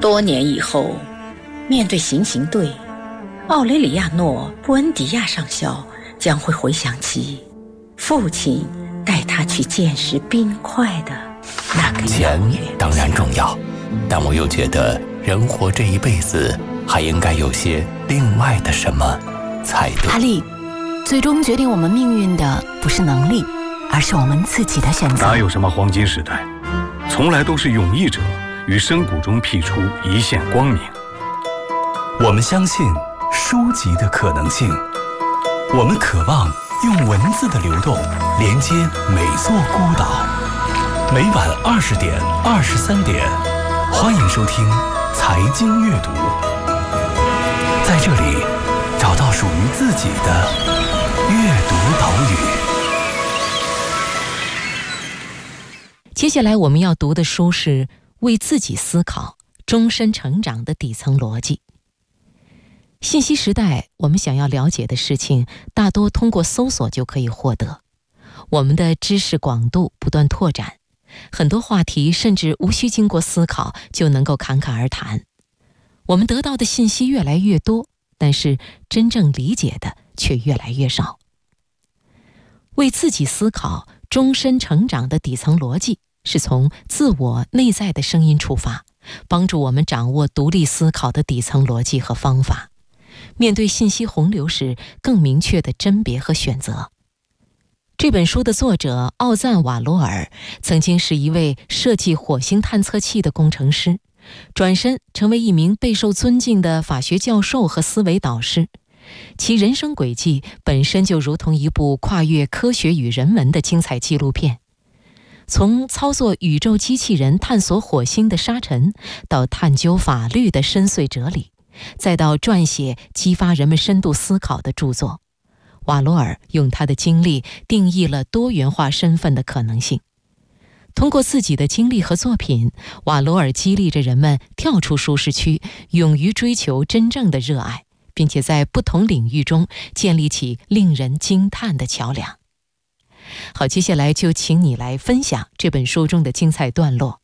多年以后，面对行刑队，奥雷里亚诺·布恩迪亚上校将会回想起父亲带他去见识冰块的那个钱当然重要，但我又觉得人活这一辈子还应该有些另外的什么才对。 阿丽，最终决定我们命运的不是能力，而是我们自己的选择。 哪有什么黄金时代，从来都是勇毅者于深谷中辟出一线光明。 我们相信书籍的可能性，我们渴望用文字的流动连接每座孤岛。每晚20点、23点，欢迎收听财经阅读，在这里找到属于自己的阅读岛屿。 接下来我们要读的书是《为自己思考：终身成长的底层逻辑》。信息时代，我们想要了解的事情，大多通过搜索就可以获得。我们的知识广度不断拓展，很多话题甚至无需经过思考就能够侃侃而谈。我们得到的信息越来越多，但是真正理解的却越来越少。为自己思考：终身成长的底层逻辑，是从自我内在的声音出发，帮助我们掌握独立思考的底层逻辑和方法，面对信息洪流时更明确的甄别和选择。这本书的作者奥赞·瓦罗尔曾经是一位设计火星探测器的工程师，转身成为一名备受尊敬的法学教授和思维导师。其人生轨迹本身就如同一部跨越科学与人文的精彩纪录片。从操作宇宙机器人探索火星的沙尘，到探究法律的深邃哲理，再到撰写激发人们深度思考的著作，瓦罗尔用他的经历定义了多元化身份的可能性。通过自己的经历和作品，瓦罗尔激励着人们跳出舒适区，勇于追求真正的热爱，并且在不同领域中建立起令人惊叹的桥梁。好，接下来就请你来分享这本书中的精彩段落。